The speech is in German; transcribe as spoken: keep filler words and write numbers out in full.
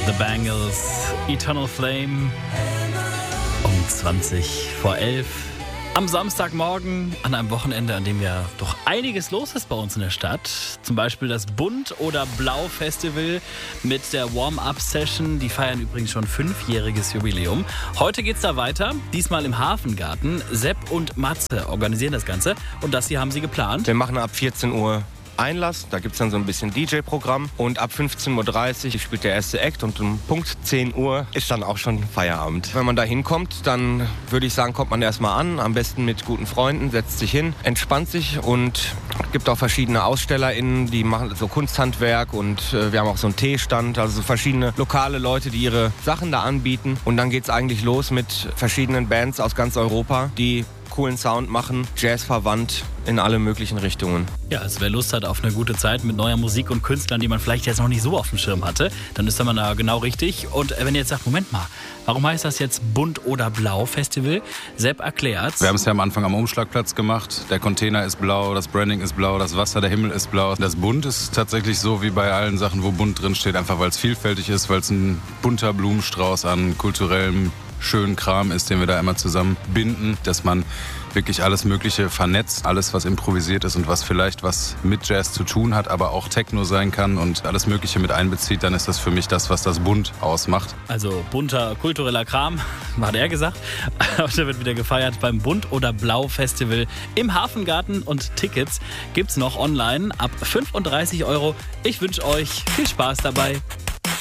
The Bangles, Eternal Flame, um zwanzig vor elf. Am Samstagmorgen, an einem Wochenende, an dem ja doch einiges los ist bei uns in der Stadt. Zum Beispiel das Bunt oder Blau Festival mit der Warm-Up-Session. Die feiern übrigens schon fünfjähriges Jubiläum. Heute geht's da weiter, diesmal im Hafengarten. Sepp und Matze organisieren das Ganze und das hier haben sie geplant. Wir machen ab vierzehn Uhr Einlass, da gibt es dann so ein bisschen D J-Programm und ab fünfzehn Uhr dreißig spielt der erste Act und um Punkt zehn Uhr ist dann auch schon Feierabend. Wenn man da hinkommt, dann würde ich sagen, kommt man erstmal an, am besten mit guten Freunden, setzt sich hin, entspannt sich und gibt auch verschiedene AusstellerInnen, die machen so Kunsthandwerk und äh, wir haben auch so einen Teestand, also so verschiedene lokale Leute, die ihre Sachen da anbieten und dann geht es eigentlich los mit verschiedenen Bands aus ganz Europa, die coolen Sound machen, Jazz verwandt in alle möglichen Richtungen. Ja, also wer Lust hat auf eine gute Zeit mit neuer Musik und Künstlern, die man vielleicht jetzt noch nicht so auf dem Schirm hatte, dann ist man da genau richtig. Und wenn ihr jetzt sagt, Moment mal, warum heißt das jetzt Bunt oder Blau Festival? Sepp erklärt's. Wir haben es ja am Anfang am Umschlagplatz gemacht. Der Container ist blau, das Branding ist blau, das Wasser, der Himmel ist blau. Das Bunt ist tatsächlich so wie bei allen Sachen, wo bunt drin steht, einfach weil es vielfältig ist, weil es ein bunter Blumenstrauß an kulturellem schönen Kram ist, den wir da immer zusammenbinden, dass man wirklich alles Mögliche vernetzt, alles was improvisiert ist und was vielleicht was mit Jazz zu tun hat, aber auch Techno sein kann und alles Mögliche mit einbezieht, dann ist das für mich das, was das Bunt ausmacht. Also bunter, kultureller Kram, hat er gesagt. Heute wird wieder gefeiert beim Bunt oder Blau Festival im Hafengarten und Tickets gibt's noch online ab fünfunddreißig Euro. Ich wünsche euch viel Spaß dabei.